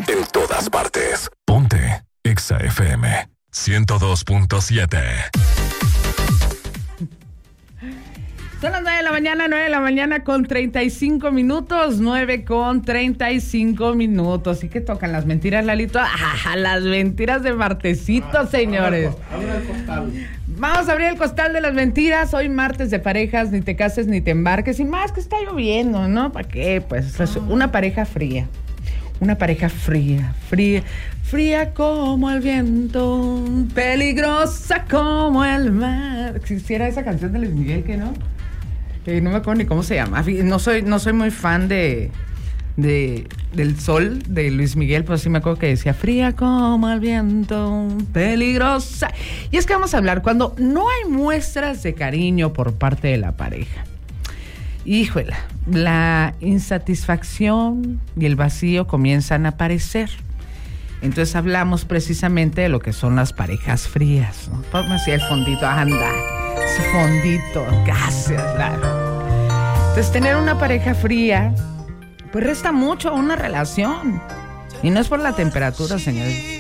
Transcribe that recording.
En todas partes. Ponte Exa FM 102.7. Son las 9 de la mañana con 35 minutos, 9 con 35 minutos. ¿Y qué tocan las mentiras, Lalito? Las mentiras de martesito, señores. Abre el costal. Vamos a abrir el costal de las mentiras. Hoy martes de parejas, ni te cases ni te embarques. Y más que está lloviendo, ¿no? ¿Para qué? Pues es una pareja fría. Una pareja fría como el viento, peligrosa como el mar. Quisiera esa canción de Luis Miguel, ¿que no? No me acuerdo ni cómo se llama. No soy muy fan del Sol de Luis Miguel, pero sí me acuerdo que decía fría como el viento, peligrosa. Y es que vamos a hablar cuando no hay muestras de cariño por parte de la pareja. Híjole, la insatisfacción y el vacío comienzan a aparecer. Entonces hablamos precisamente de lo que son las parejas frías, ¿no? Ponme así el fondito, anda, ese fondito, gracias, claro. Entonces tener una pareja fría, pues resta mucho a una relación. Y no es por la temperatura, señores.